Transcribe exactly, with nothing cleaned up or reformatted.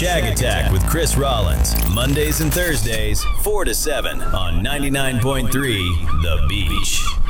Shag Attack with Chris Rollins, Mondays and Thursdays, four to seven on ninety-nine point three The Beach.